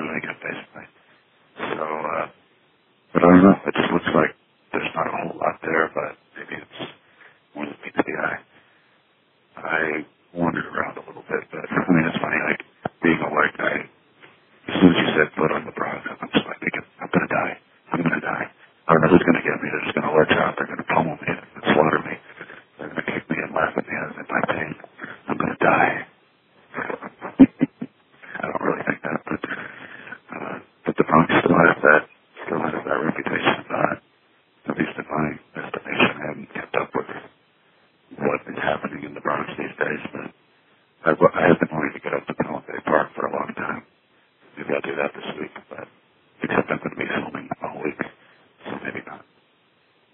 make it, basically. So, but I don't know. It's